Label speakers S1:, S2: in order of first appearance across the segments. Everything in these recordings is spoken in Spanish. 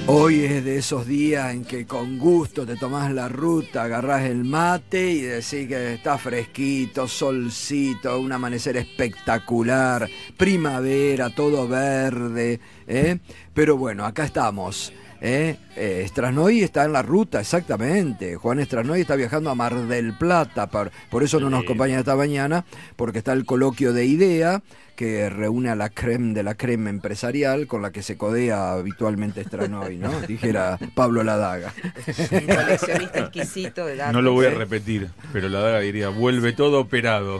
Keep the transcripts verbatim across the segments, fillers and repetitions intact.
S1: Hoy es de esos días en que con gusto te tomás la ruta, agarrás el mate y decís que está fresquito, solcito, un amanecer espectacular, primavera, todo verde, ¿eh? Pero bueno, acá estamos. ¿Eh? Eh, Strasnoy está en la ruta, exactamente. Juan Strasnoy está viajando a Mar del Plata, por, por eso no nos acompaña esta mañana, porque está el coloquio de IDEA, que reúne a la creme de la creme empresarial con la que se codea habitualmente Strasnoy, ¿no? Dijera Pablo Ladaga.
S2: Un coleccionista exquisito de datos.
S3: No lo voy a repetir, pero Ladaga diría, vuelve todo operado.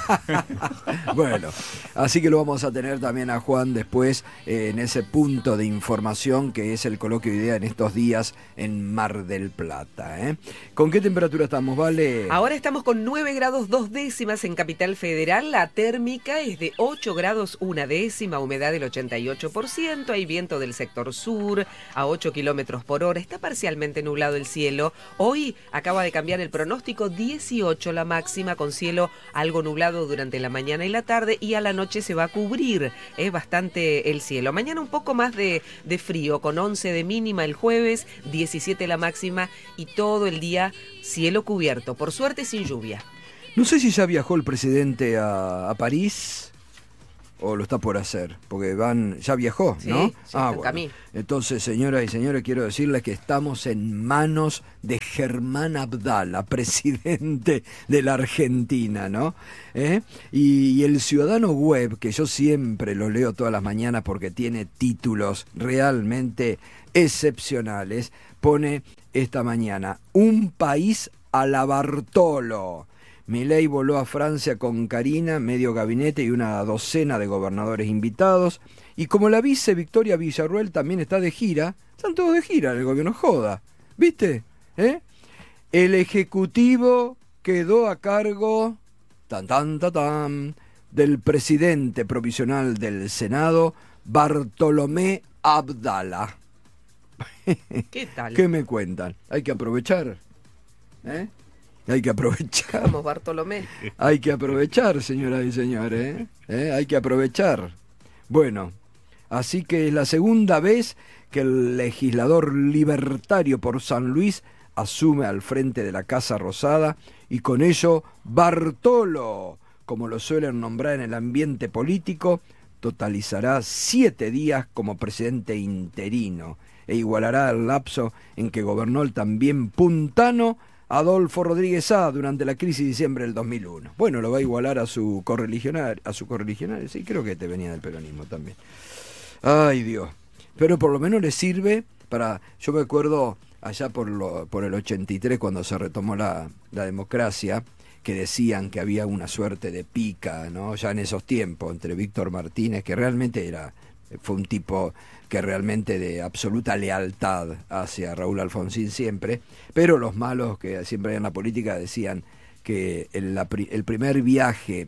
S1: Bueno, así que lo vamos a tener también a Juan después eh, en ese punto de información que es el coloquio de IDEA en estos días en Mar del Plata, ¿eh? ¿Con qué temperatura estamos, Vale?
S2: Ahora estamos con nueve grados dos décimas en Capital Federal, la térmica es de ocho grados una décima, humedad del ochenta y ocho por ciento, hay viento del sector sur a ocho kilómetros por hora, está parcialmente nublado el cielo. Hoy acaba de cambiar el pronóstico, dieciocho la máxima, con cielo algo nublado durante la mañana y la tarde, y a la noche se va a cubrir eh, bastante el cielo. Mañana un poco más de, de frío, con once de mínima el jueves, diecisiete la máxima y todo el día cielo cubierto, por suerte sin lluvia.
S1: No sé si ya viajó el presidente a, a París o lo está por hacer, porque van, ya viajó, ¿no?
S2: Sí, sí,
S1: ah,
S2: bueno. Camino.
S1: Entonces, señoras y señores, quiero decirles que estamos en manos de Germán Abdala, presidente de la Argentina, ¿no? ¿Eh? Y, y el Ciudadano Web, que yo siempre lo leo todas las mañanas porque tiene títulos realmente excepcionales, pone esta mañana, un país a la Bartolo. Milei voló a Francia con Karina, medio gabinete y una docena de gobernadores invitados. Y como la vice Victoria Villarruel también está de gira, están todos de gira en el gobierno, joda. ¿Viste? ¿Eh? El Ejecutivo quedó a cargo tan, tan, tan, tan, del presidente provisional del Senado, Bartolomé Abdala.
S2: ¿Qué tal?
S1: ¿Qué me cuentan? Hay que aprovechar. ¿Eh? Hay que aprovechar.
S2: Vamos, Bartolomé.
S1: Hay que aprovechar, señoras y señores. ¿eh? ¿Eh? Hay que aprovechar. Bueno, así que es la segunda vez que el legislador libertario por San Luis asume al frente de la Casa Rosada y con ello Bartolo, como lo suelen nombrar en el ambiente político, totalizará siete días como presidente interino e igualará el lapso en que gobernó el también puntano Adolfo Rodríguez Sá durante la crisis de diciembre del dos mil uno. Bueno, lo va a igualar a su correligionario, a su correligionario, sí, creo que te venía del peronismo también. Ay, Dios. Pero por lo menos le sirve para, yo me acuerdo allá por lo, por el ochenta y tres cuando se retomó la, la democracia, que decían que había una suerte de pica, ¿no? Ya en esos tiempos entre Víctor Martínez, que realmente era fue un tipo que realmente de absoluta lealtad hacia Raúl Alfonsín siempre, pero los malos que siempre hay en la política decían que el, la, el primer viaje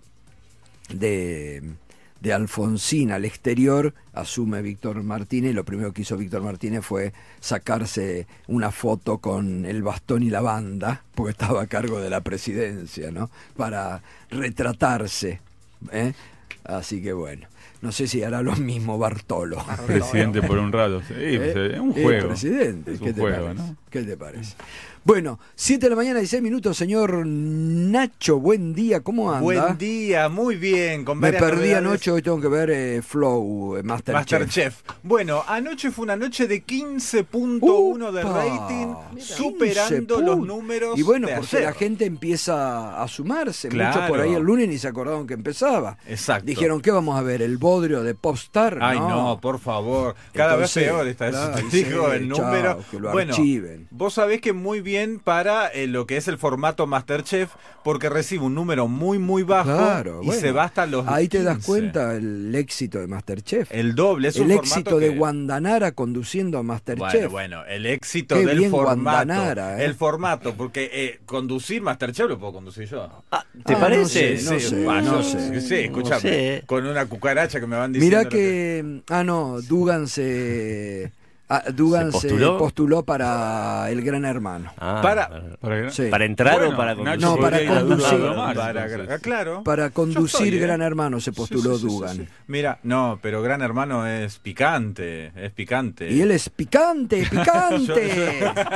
S1: de, de Alfonsín al exterior asume Víctor Martínez y lo primero que hizo Víctor Martínez fue sacarse una foto con el bastón y la banda, porque estaba a cargo de la presidencia, ¿no? Para retratarse, ¿eh? Así que bueno. No sé si hará lo mismo Bartolo. Bartolo.
S3: Presidente por un rato. Sí,
S1: ¿Eh?
S3: Es un juego.
S1: Presidente.
S3: Es
S1: ¿Qué
S3: un
S1: te
S3: juego,
S1: parece?
S3: ¿no?
S1: ¿Qué te parece? Bueno, siete de la mañana y seis minutos, señor Nacho, buen día, ¿cómo anda?
S4: Buen día, muy bien. Con
S1: Me perdí
S4: novedades.
S1: anoche, hoy tengo que ver eh, Flow, eh, Masterchef.
S4: Masterchef. Bueno, anoche fue una noche de quince punto uno de rating, superando los números.
S1: Y bueno,
S4: de
S1: porque
S4: ayer.
S1: la gente empieza a sumarse.
S4: Claro.
S1: Muchos por ahí el lunes ni se acordaron que empezaba.
S4: Exacto.
S1: Dijeron, ¿qué vamos a ver? ¿El bodrio de Popstar?
S4: Ay, no,
S1: no
S4: por favor. Cada
S1: Entonces,
S4: vez peor está
S1: claro,
S4: eso. Te digo,
S1: sí,
S4: el número.
S1: chao, que lo
S4: bueno,
S1: archiven.
S4: Vos sabés que muy bien para eh, lo que es el formato Masterchef, porque recibe un número muy, muy bajo
S1: Claro,
S4: y
S1: bueno,
S4: se va hasta los
S1: ahí te
S4: quince.
S1: das cuenta el éxito de Masterchef.
S4: El doble, es
S1: el
S4: un
S1: éxito de
S4: que...
S1: Guandanara conduciendo a Masterchef.
S4: Bueno, bueno, el éxito
S1: Qué
S4: del
S1: bien
S4: formato.
S1: Guandanara, ¿eh?
S4: El formato, porque eh, conducir Masterchef lo puedo conducir yo.
S5: Ah, ¿Te
S1: Ah,
S5: parece?
S1: no sé, no
S4: Sí,
S1: sé,
S4: bah,
S1: no
S4: yo
S1: sé.
S4: Sí, escúchame.
S5: No sé.
S4: Con una cucaracha que me van diciendo.
S1: Mirá
S4: lo
S1: que... Ah, no, Dugan se... Ah, Dugan
S5: ¿Se
S1: se
S5: postuló?
S1: postuló para el Gran Hermano.
S5: Ah,
S4: Para-
S5: para,
S3: Para,
S1: Sí.
S5: ¿para entrar
S3: Bueno,
S5: o para
S3: Nacho
S5: conducir?
S1: No, para
S3: podría ir a
S1: conducir.
S3: Dugan Román,
S4: Para,
S3: entonces.
S4: claro.
S1: Para conducir
S4: Yo estoy, ¿eh?
S1: Gran Hermano se postuló
S4: Sí, sí, sí,
S1: Dugan.
S4: sí, sí. Mira, no, pero Gran Hermano es picante, es picante.
S1: Y él es picante, picante.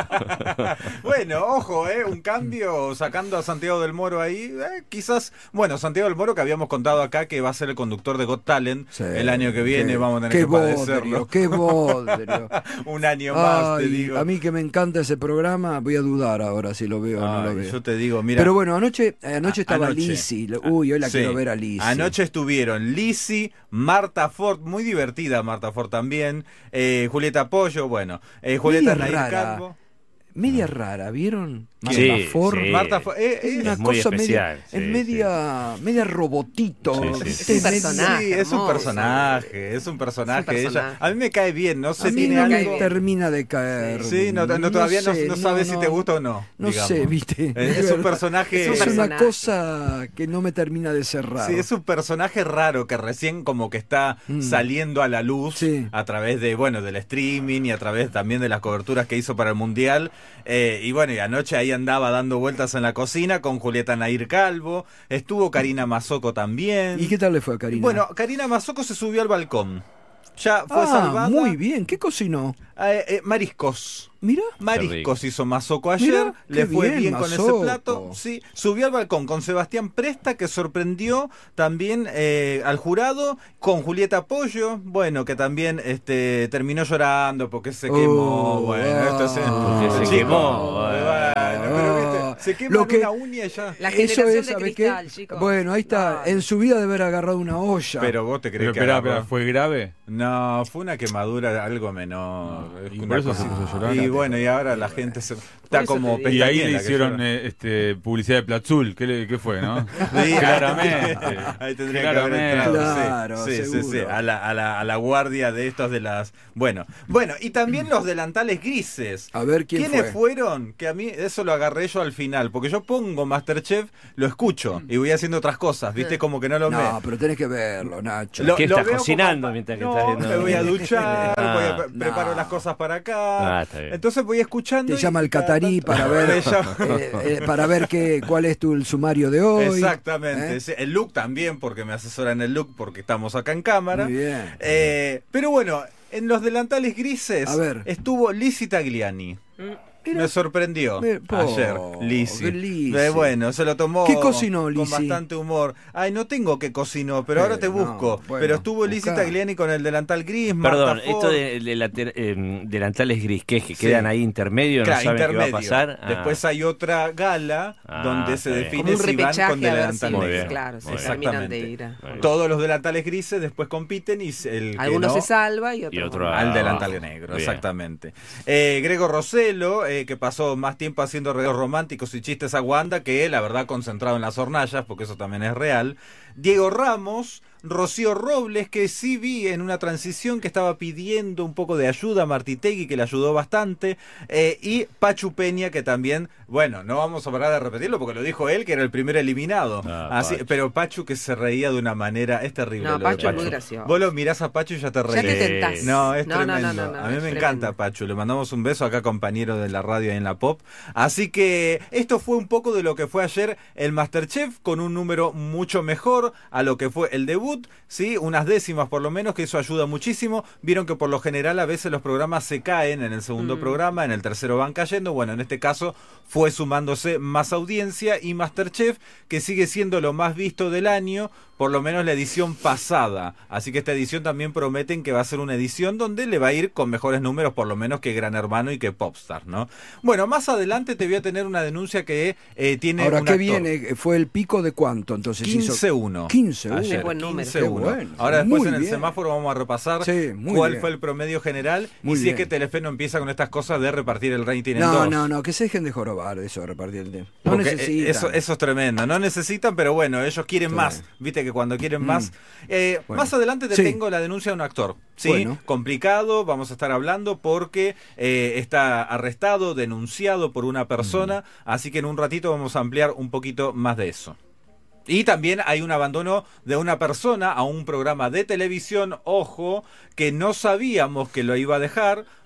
S4: Bueno, ojo, eh, un cambio sacando a Santiago del Moro ahí, eh, quizás, bueno, Santiago del Moro que habíamos contado acá que va a ser el conductor de Got Talent
S1: Sí,
S4: el año que viene,
S1: qué-
S4: vamos a tener
S1: qué
S4: que
S1: bodrio,
S4: padecerlo.
S1: qué bodrio.
S4: Un año más, te
S1: Ay,
S4: digo.
S1: a mí que me encanta ese programa, voy a dudar ahora si lo veo o no
S4: Ay,
S1: lo veo.
S4: yo te digo, mira.
S1: Pero bueno, anoche, anoche
S4: A-
S1: estaba
S4: anoche.
S1: Lizzy. Uy, hoy la
S4: Sí.
S1: quiero ver a Lizzy.
S4: Anoche estuvieron Lizzy, Marta Ford, muy divertida Marta Ford también, eh, Julieta Pollo, bueno, eh, Julieta
S1: Media
S4: Nair
S1: rara.
S4: Calvo.
S1: Media rara, ¿vieron?
S5: Sí,
S1: Marta Ford.
S5: sí.
S4: Marta Ford, eh,
S1: Es
S4: eh,
S1: una
S5: Es muy
S1: cosa
S5: especial,
S1: media,
S5: sí,
S1: es media, media robotito.
S5: Sí, sí,
S1: ¿viste?
S5: sí.
S2: Es un
S1: Media-
S2: personaje.
S4: Sí, es un
S2: hermoso.
S4: personaje, es un personaje.
S2: Es un personaje.
S4: Ella, a mí me cae bien, no sé,
S1: A mí
S4: tiene
S1: no
S4: algo.
S1: me
S2: bien.
S1: termina de caer.
S4: Sí, no, no, todavía no,
S1: sé,
S4: no sabes si te gusta o no.
S1: No
S4: digamos.
S1: sé, viste.
S4: Eh, Es un personaje.
S2: Es un
S1: Es una
S2: personaje.
S1: cosa que no me termina de cerrar.
S4: Sí, es un personaje raro que recién como que está
S1: Mm.
S4: saliendo a la luz
S1: Sí.
S4: a través de, bueno, del streaming y a través también de las coberturas que hizo para el Mundial. Eh, y bueno, y anoche ahí andaba dando vueltas en la cocina con Julieta Nair Calvo. Estuvo Karina Mazzocco también.
S1: ¿Y qué tal le fue a Karina?
S4: Bueno, Karina Mazzocco se subió al balcón. Ya fue
S1: ah,
S4: salvada.
S1: muy bien. ¿Qué cocinó?
S4: Eh, eh, mariscos.
S1: Mira.
S4: Mariscos hizo Mazzocco ayer,
S1: Mirá,
S4: le
S1: qué
S4: fue
S1: bien,
S4: bien, con ese
S1: Mazzocco.
S4: plato, sí, subió al balcón con Sebastián Presta que sorprendió también eh, al jurado, con Julieta Pollo, bueno, que también este terminó llorando porque se quemó,
S1: Oh,
S4: bueno, esto se,
S5: Porque se
S4: Chicos,
S5: quemó,
S4: bueno, pero viste, se quema
S1: Lo que-
S4: una uña y ya.
S2: La
S1: Eso
S2: generación
S1: es,
S2: de
S1: ¿sabe
S2: cristal,
S1: qué?
S2: chicos.
S1: Bueno, ahí está.
S2: Dale.
S1: En su vida de haber agarrado una olla.
S4: Pero vos te crees
S3: Pero
S4: que
S3: espera,
S4: agarró?
S3: espera, ¿fue grave?
S4: No, fue una quemadura algo menor.
S3: Ah,
S4: es
S3: y
S4: una
S3: por eso
S4: cosa-
S3: se puso a llorar.
S4: Y bueno, y ahora la gente se, está
S2: eso
S4: como
S2: te digo.
S3: Y ahí
S4: pestañela
S3: le
S4: que
S3: hicieron
S4: llora.
S3: eh, este, publicidad de Platzul. ¿Qué, le- qué fue, no?
S4: Sí,
S3: Claramente.
S4: Ahí tendría que haber
S3: Claramente.
S4: entrado.
S1: Claro,
S4: sí, sí, sí,
S1: seguro.
S4: sí, a la, a, la, a la guardia de estos de las. Bueno, bueno, y también los delantales grises.
S1: A ver quién
S4: ¿Quiénes
S1: fue.
S4: fueron? Que a mí eso lo agarré yo al final, porque yo pongo Masterchef, lo escucho y voy haciendo otras cosas, ¿viste? Como que no lo
S1: No,
S4: me.
S1: pero tenés que verlo, Nacho.
S4: Lo-
S5: ¿Qué
S4: lo
S5: estás
S4: veo
S5: cocinando
S4: como-
S5: mientras que
S4: no,
S5: estás viendo?
S4: me voy a duchar,
S5: Ah,
S4: voy a pre- preparo
S1: no.
S4: las cosas para acá.
S5: Ah, está bien.
S4: Entonces voy escuchando.
S1: Te
S4: y
S1: llama el
S4: cada
S1: catarí
S4: tanto-
S1: para ver,
S4: Me llama-
S1: eh, eh, para ver qué, cuál es tu el sumario de hoy.
S4: Exactamente.
S1: ¿eh?
S4: sí, El look también, porque me asesoran el look, porque estamos acá en cámara.
S1: Muy bien.
S4: Eh, pero bueno, en los delantales grises
S1: A ver.
S4: estuvo Lizzy Tagliani.
S1: Mira.
S4: Me sorprendió
S1: Me- po,
S4: ayer, Lizzy.
S1: Lizzy.
S4: Eh, bueno, se lo tomó
S1: ¿Qué cocinó,
S4: con
S1: Lizzy?
S4: bastante humor. Ay, no tengo que cocinó, pero
S1: Eh,
S4: ahora te
S1: no,
S4: busco.
S1: bueno,
S4: pero estuvo Lizzy
S1: buscá.
S4: Tagliani con el delantal gris, Marta
S5: Perdón,
S4: Ford.
S5: esto de, de later- eh, delantales gris, ¿qué es? Que
S4: Sí.
S5: quedan ahí intermedio,
S4: Claro,
S5: no saben
S4: intermedio.
S5: qué va a pasar. Ah.
S4: Después hay otra gala
S5: Ah,
S4: donde se
S5: está bien.
S4: define
S2: Como un
S4: si van
S2: repechaje
S4: con
S2: a ver si,
S4: delantal
S5: Muy
S4: negro.
S5: bien.
S2: claro, se
S5: Muy bien.
S2: terminan de ir.
S4: Exactamente.
S2: a-
S5: Muy bien.
S4: Todos los delantales grises después compiten y el que
S2: Algunos
S4: no,
S2: se salva y otros
S5: Y otro
S2: no.
S5: a-
S4: al
S5: abajo.
S4: delantal negro,
S5: Bien.
S4: exactamente. Eh, Grego Rossello, eh, que pasó más tiempo haciendo regalos románticos y chistes a Wanda que la verdad concentrado en las hornallas, porque eso también es real. Diego Ramos, Rocío Robles, que sí vi en una transición que estaba pidiendo un poco de ayuda a Martitegui, que le ayudó bastante, eh, y Pachu Peña, que también, bueno, no vamos a parar de repetirlo porque lo dijo él, que era el primer eliminado.
S5: Ah,
S4: Así,
S5: Pachu.
S4: pero Pachu que se reía de una manera, es terrible.
S2: No,
S4: lo de
S2: Pachu es muy gracioso.
S4: Vos lo mirás a Pachu y ya te
S2: Ya
S4: reís.
S2: te tentás.
S4: No, es
S2: No, no, no,
S4: tremendo.
S2: no, no,
S4: a mí
S2: es
S4: me
S2: tremendo.
S4: encanta Pachu. Le mandamos un beso acá, compañero de la radio ahí en la Pop. Así que esto fue un poco de lo que fue ayer el Masterchef, con un número mucho mejor a lo que fue el debut, ¿sí? Unas décimas por lo menos, que eso ayuda muchísimo. Vieron que por lo general a veces los programas se caen en el segundo
S2: Mm.
S4: programa, en el tercero van cayendo. Bueno, en este caso fue sumándose más audiencia y Masterchef, que sigue siendo lo más visto del año, por lo menos la edición pasada. Así que esta edición también prometen que va a ser una edición donde le va a ir con mejores números, por lo menos que Gran Hermano y que Popstar, ¿no? Bueno, más adelante te voy a tener una denuncia que eh, tiene
S1: Ahora,
S4: un
S1: ¿qué
S4: actor.
S1: viene? ¿Fue el pico de cuánto? Entonces hizo
S4: quince uno.
S1: quince uno.
S4: Ayer,
S2: Buen número.
S4: quince uno.
S1: Qué bueno.
S4: Ahora después
S1: Muy
S4: en el
S1: bien.
S4: semáforo vamos a repasar
S1: Sí, muy
S4: cuál
S1: bien.
S4: fue el promedio general
S1: Muy
S4: y si
S1: bien.
S4: es que Telefe no empieza con estas cosas de repartir el rating en
S1: No,
S4: dos.
S1: no, no, que se dejen de jorobar eso de repartir el tiempo. No
S4: Porque
S1: necesitan.
S4: eso, eso es tremendo. No necesitan, pero bueno, ellos quieren
S1: Sí.
S4: más. Viste que cuando quieren
S1: Mm.
S4: más. Eh,
S1: Bueno.
S4: Más adelante te
S1: Sí.
S4: tengo la denuncia de un actor. Sí,
S1: Bueno.
S4: complicado. Vamos a estar hablando porque eh, está arrestado, denunciado por una persona.
S1: Mm.
S4: Así que en un ratito vamos a ampliar un poquito más de eso. Y también hay un abandono de una persona a un programa de televisión, ojo, que no sabíamos que lo iba a dejar,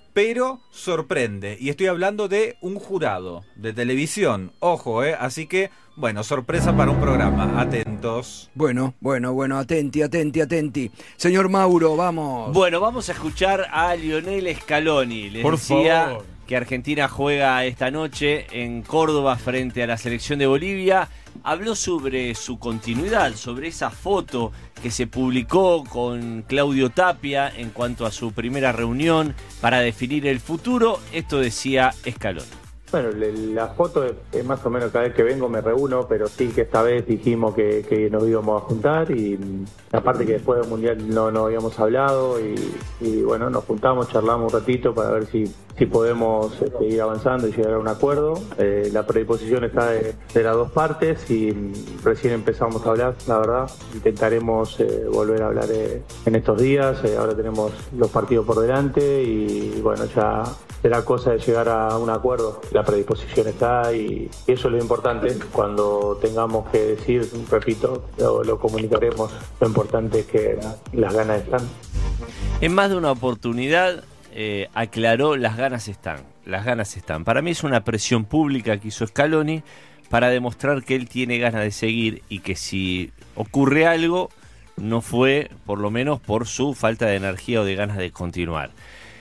S4: pero sorprende. Y estoy hablando de un jurado de televisión. Ojo, ¿eh? Así que, bueno, sorpresa para un programa. Atentos.
S1: Bueno, bueno, bueno, atenti, atenti, atenti. Señor Mauro, vamos.
S5: Bueno, vamos a escuchar a Lionel Scaloni. Les
S3: Por
S5: decía
S3: favor.
S5: que Argentina juega esta noche en Córdoba frente a la selección de Bolivia. Habló sobre su continuidad, sobre esa foto que se publicó con Claudio Tapia en cuanto a su primera reunión para definir el futuro. Esto decía Scaloni.
S6: Bueno, le- la foto es, es más o menos cada vez que vengo me reúno, pero sí que esta vez dijimos que, que nos íbamos a juntar y mm, aparte que después del Mundial no, no habíamos hablado y, y bueno, nos juntamos, charlamos un ratito para ver si, si podemos este, ir avanzando y llegar a un acuerdo. Eh, la predisposición está de, de las dos partes y mm, recién empezamos a hablar, la verdad. Intentaremos eh, volver a hablar eh, en estos días, eh, ahora tenemos los partidos por delante y bueno, ya será cosa de llegar a un acuerdo. La predisposición está y, y eso es lo importante. Cuando tengamos que decir, repito, lo, lo comunicaremos. Lo importante es que las ganas están.
S5: En más de una oportunidad eh, aclaró: las ganas están, las ganas están. Para mí es una presión pública que hizo Scaloni para demostrar que él tiene ganas de seguir y que si ocurre algo no fue por lo menos por su falta de energía o de ganas de continuar.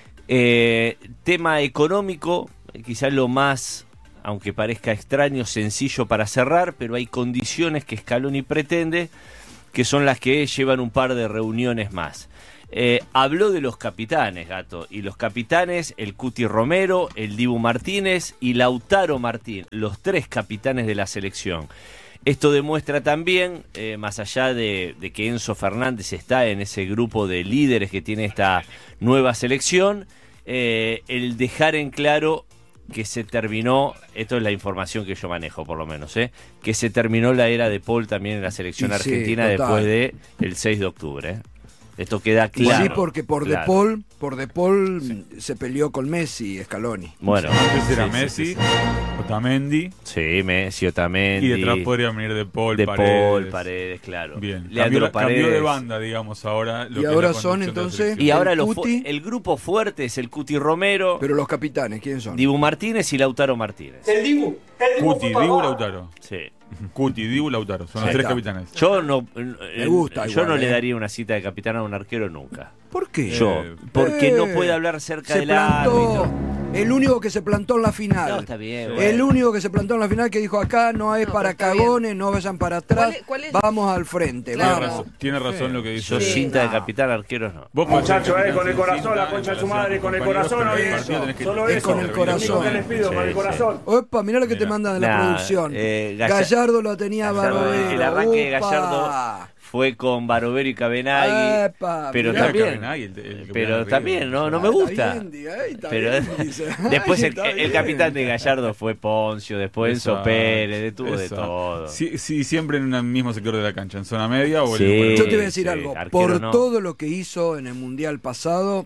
S5: Eh, tema económico, quizás lo más, aunque parezca extraño, sencillo para cerrar, pero hay condiciones que Scaloni pretende que son las que llevan un par de reuniones más. Eh, habló de los capitanes, Gato, y los capitanes, el Cuti Romero, el Dibu Martínez y Lautaro Martín, los tres capitanes de la selección. Esto demuestra también, eh, más allá de, de que Enzo Fernández está en ese grupo de líderes que tiene esta nueva selección, eh, el dejar en claro que se terminó, esto es la información que yo manejo por lo menos, ¿eh? que se terminó la era de Paul también en la selección
S1: Y sí,
S5: argentina
S1: total.
S5: después de el seis de octubre. ¿eh? Esto queda claro.
S1: Sí, porque por
S5: claro.
S1: De Paul, por De Paul mm, se peleó con Messi, Scaloni.
S5: Bueno,
S3: Antes era
S5: sí, sí,
S3: Messi,
S5: sí, sí.
S3: Otamendi,
S5: Sí, Messi, Otamendi.
S3: y detrás podría venir De Paul,
S5: De
S3: Paredes.
S5: Paul, Paredes, claro.
S3: Bien,
S5: Leandro
S3: cambió, cambió de
S5: Paredes.
S3: banda, digamos, ahora. Lo
S1: Y
S3: que es
S1: ahora
S3: la
S1: son,
S3: conducción de la
S1: entonces,
S3: selección.
S5: Y ahora
S1: El
S5: lo fu-
S1: Cuti.
S5: el grupo fuerte es el Cuti Romero,
S1: Pero los capitanes, ¿quiénes son?
S5: Dibu Martínez y Lautaro Martínez.
S3: Cuti, Dibu, Lautaro.
S5: Sí.
S3: Cuti, Dibu, Lautaro. Son los
S1: Ahí
S3: tres
S1: está.
S3: capitanes.
S5: Yo no, eh,
S1: gusta
S5: yo
S1: igual,
S5: no le
S1: eh.
S5: daría una cita de capitán a un arquero nunca.
S1: ¿Por qué?
S5: Yo,
S3: Eh,
S5: porque
S1: Eh,
S5: no puede hablar cerca
S1: se
S5: del
S1: plantó,
S5: árbitro.
S1: el único que se plantó en la final.
S5: No, está bien,
S1: El
S5: bueno.
S1: único que se plantó en la final que dijo acá no es
S2: No,
S1: para
S2: pero está
S1: cagones, no vayan para atrás,
S2: ¿Cuál es- cuál es?
S1: vamos al frente,
S2: Claro.
S3: Tiene
S1: vamos.
S3: razón, tiene razón lo que dice.
S5: Yo
S2: Sí,
S5: cinta de
S1: no.
S5: capitán, arqueros no.
S3: Vos podés ser
S7: Muchachos, eh,
S3: capitán
S7: con el
S3: sin
S7: corazón,
S3: cinta,
S7: la concha de su
S3: en
S7: madre, con el
S3: compañeros,
S7: corazón,
S3: pero en el
S7: hoy
S3: partido
S7: eso.
S3: tenés que-
S7: Solo
S1: Es
S7: eso.
S1: con el
S7: Lo
S1: corazón.
S7: único que les pido,
S5: Sí,
S7: con el
S5: sí.
S7: corazón.
S1: Opa, mirá lo que te
S3: Mira.
S1: mandan de la
S5: Nah,
S1: producción.
S5: eh, Galla-
S1: Gallardo lo tenía
S5: Gallardo,
S1: Barovero.
S5: el arranque de
S1: Upa.
S5: Gallardo fue con Barovero y Cabenagui,
S1: Epa,
S5: pero
S1: mirá.
S5: también,
S3: Cabenagui, el- el que
S5: pero
S3: pega
S5: también
S3: arriba.
S5: no, no me
S1: Ah, está
S5: gusta.
S1: bien, diga, eh, está
S5: Pero
S1: bien, dice.
S5: después
S1: Ay,
S5: el,
S1: está
S5: el
S1: bien.
S5: capitán de Gallardo fue Poncio, después Enzo
S3: Exacto,
S5: Pérez, de tuvo de
S3: exacto.
S5: todo.
S3: Sí, sí, siempre en el mismo sector de la cancha, en zona media o en
S5: Sí.
S3: el
S1: Yo te voy a decir
S5: Sí,
S1: algo,
S5: arquero
S1: por
S5: no.
S1: todo lo que hizo en el Mundial pasado,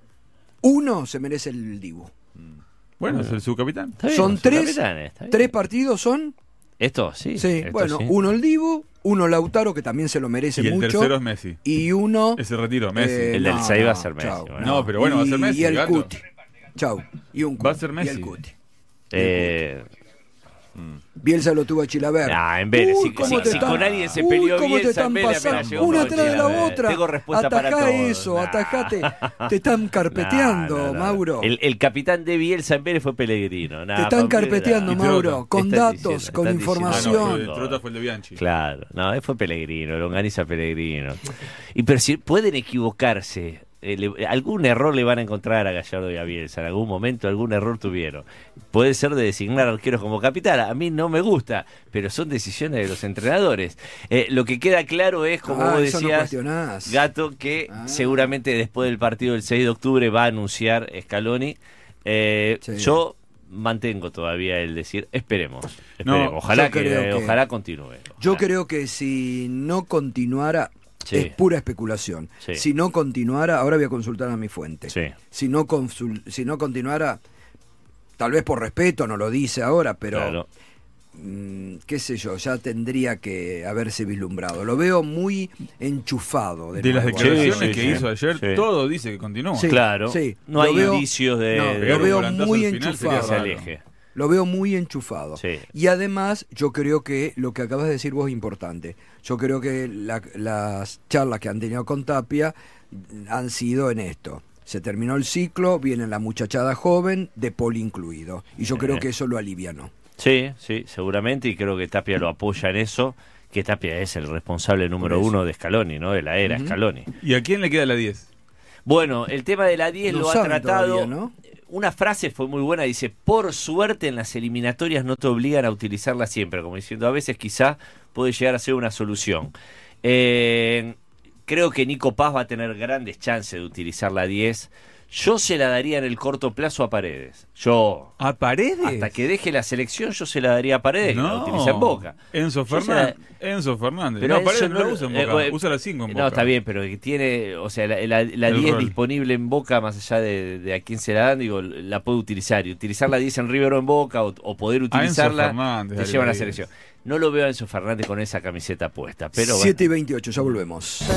S1: uno se merece el Dibu.
S3: Bueno, es el subcapitán.
S5: Está bien,
S1: Son
S5: su
S1: tres,
S5: capitán, está bien.
S1: tres partidos son,
S5: Esto sí.
S1: sí,
S5: esto
S1: bueno,
S5: sí.
S1: uno el Dibu, uno Lautaro, que también se lo merece
S3: Y el
S1: mucho,
S3: tercero es Messi.
S1: y uno...
S3: Ese retiro, Messi.
S1: eh,
S5: El del
S1: no,
S5: seis va a
S1: no,
S5: ser Messi,
S1: chau.
S5: bueno.
S3: No, pero bueno, va a ser
S1: Y-
S3: Messi,
S1: Y el
S3: gato.
S1: Cuti. Chau. Y un
S3: Va a
S1: Cuti,
S3: ser
S1: y
S3: Messi.
S1: el Cuti.
S5: Eh,
S1: Bielsa lo tuvo a Chilaver.
S5: Ah, en Vélez.
S1: Uy,
S5: Si,
S1: cómo
S5: si-
S1: te
S5: si
S1: están-
S5: con alguien se
S1: uy,
S5: peleó
S1: cómo te
S5: Bielsa
S1: están
S5: en Vélez,
S1: pasando,
S5: apenas llegó
S1: una
S5: con
S1: atrás de la
S5: Chilaver.
S1: otra.
S5: Tengo respuesta
S1: Atajá
S5: para todo.
S1: eso,
S5: Nah.
S1: atajate. Te están carpeteando,
S5: No, no, no.
S1: Mauro.
S5: El, el capitán de Bielsa en Vélez fue Pellegrino. Nah,
S1: Te están
S5: Pamela,
S1: carpeteando,
S3: Y
S1: Mauro,
S3: Trota.
S1: con
S5: Están
S1: datos,
S5: diciendo,
S1: con
S5: están diciendo.
S3: Ah, no,
S1: información.
S3: fue el Trota fue el de Bianchi.
S5: Claro, no, fue Pellegrino, lo organiza Pellegrino. Y pero si pueden equivocarse, eh, le- algún error le van a encontrar a Gallardo y a Bielsa, en algún momento algún error tuvieron. Puede ser de designar arqueros como capitán, a mí no me gusta, pero son decisiones de los entrenadores. Eh, lo que queda claro es, como
S1: Ah,
S5: vos
S1: eso no
S5: decías,
S1: cuestionás.
S5: Gato, que
S1: Ah.
S5: seguramente después del partido del seis de octubre va a anunciar Scaloni. Eh,
S1: Sí.
S5: Yo mantengo todavía el decir, esperemos,
S3: No,
S5: esperemos. ojalá
S1: yo
S5: que,
S1: creo que-
S5: ojalá continúe.
S1: Yo
S5: ojalá.
S1: creo que si no continuara,
S5: Sí.
S1: es pura especulación.
S5: Sí.
S1: Si no continuara, ahora voy a consultar a mi fuente.
S5: Sí.
S1: Si no, consul- si no continuara, tal vez por respeto no lo dice ahora, pero
S5: Claro.
S1: mm, qué sé yo, ya tendría que haberse vislumbrado. Lo veo muy enchufado. De,
S3: De las
S1: nuevo.
S3: declaraciones
S5: Sí, sí,
S3: que
S5: sí.
S3: hizo ayer,
S5: Sí.
S3: todo dice que continúa.
S1: Sí.
S5: Claro,
S1: sí.
S5: no
S1: Lo
S5: hay
S1: veo-
S5: indicios de,
S1: no,
S5: de
S3: Pegar
S1: lo
S3: un
S1: veo
S3: volantazo
S1: muy
S3: al final
S5: que
S3: sería
S1: enchufado.
S5: se
S3: raro.
S5: aleje.
S1: Lo veo muy enchufado.
S5: Sí.
S1: Y además, yo creo que lo que acabas de decir vos es importante. Yo creo que la- las charlas que han tenido con Tapia han sido en esto. Se terminó el ciclo, viene la muchachada joven, de Poli incluido. Y yo
S5: Sí.
S1: creo que eso lo alivianó.
S5: Sí, sí, seguramente, y creo que Tapia lo apoya en eso, que Tapia es el responsable número
S1: Por eso.
S5: uno de Scaloni, ¿no? De la era
S1: Ujú.
S5: Scaloni.
S3: ¿Y a quién le queda la diez?
S5: Bueno, el tema de la diez
S1: No
S5: lo ha
S1: saben
S5: tratado.
S1: todavía, ¿no?
S5: Una frase fue muy buena, dice, por suerte en las eliminatorias no te obligan a utilizarla siempre, como diciendo, a veces quizá puede llegar a ser una solución. Eh, creo que Nico Paz va a tener grandes chances de utilizar la diez. Yo se la daría en el corto plazo a Paredes. Yo,
S3: ¿A Paredes?
S5: hasta que deje la selección, yo se la daría a Paredes, que la utiliza en Boca.
S3: Enzo
S5: Yo se
S3: Fernández. Enzo Fernández.
S5: Pero
S3: no,
S5: Enzo
S3: Paredes no,
S5: no-
S3: la usa en
S5: eh,
S3: Boca.
S5: bueno,
S3: usa la cinco en Boca.
S5: No, está bien, pero que tiene, o sea, la, la, la
S3: El
S5: diez
S3: rol.
S5: disponible en Boca, más allá de, de a quién se la dan, digo, la puede utilizar. Y utilizar la diez en River o en Boca, o, o poder
S3: A Enzo
S5: utilizarla,
S3: Fernández,
S5: te
S3: dale
S5: lleva a la
S3: la diez.
S5: selección. No lo veo a Enzo Fernández con esa camiseta puesta, pero
S1: siete y
S5: bueno.
S1: veintiocho, ya volvemos.